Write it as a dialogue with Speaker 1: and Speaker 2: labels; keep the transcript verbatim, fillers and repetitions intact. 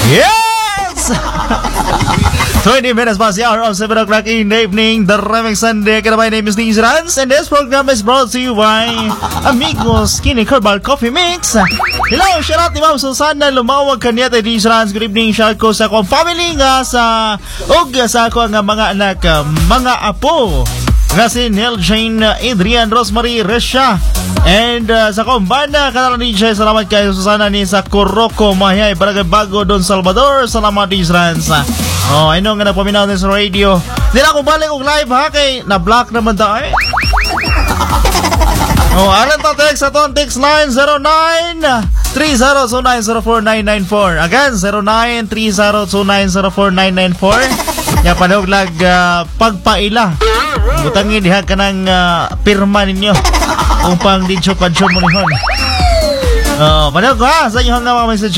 Speaker 1: Yes! twenty minutes past the hour of seven o'clock in the evening. The Remix Sunday. My name is Deez Rans, and this program is brought to you by Amigos Skinny Herbal Coffee Mix. Hello, shout out ni Ma'am Susana Lumawag kanya tayo Deez Rans. Good evening, shout ko sa akong family nga sa og sa ako nga mga anak, mga apo nga si Nel Jane, Adrian, Rosemary, Resha, and uh, sa kumbana kanala D J. Salamat kayo Susana ni sa Coroco Mahiyay, Barangay Bago, Don Salvador. Salamat Deez Rans. Oh, I know nga napaminaw din sa radio. Hindi na ako balik og live ha, kay na-block naman da eh. Oh, alam ta text sa ton text nine zero nine three zero two nine zero four nine nine four. Again, zero nine three zero two nine zero four nine nine four. Ya panahog lag uh, pagpaila. Butangin diha kanang uh, pirma ninyo. Kung pang didyo padyo mo nihon. Oh, panahog ha sa inyo nga mga message.